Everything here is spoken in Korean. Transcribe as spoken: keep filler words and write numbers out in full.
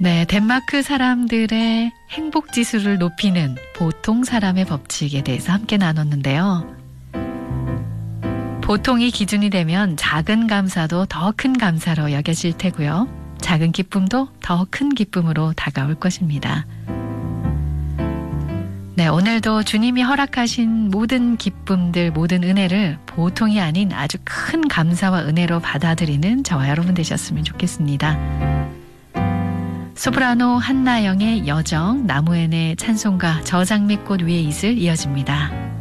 네, 덴마크 사람들의 행복 지수를 높이는 보통 사람의 법칙에 대해서 함께 나눴는데요. 보통이 기준이 되면 작은 감사도 더 큰 감사로 여겨질 테고요. 작은 기쁨도 더 큰 기쁨으로 다가올 것입니다. 네, 오늘도 주님이 허락하신 모든 기쁨들, 모든 은혜를 보통이 아닌 아주 큰 감사와 은혜로 받아들이는 저와 여러분 되셨으면 좋겠습니다. 소프라노 한나영의 여정, 나무엔의 찬송가, 저장미꽃 위에 이슬 이어집니다.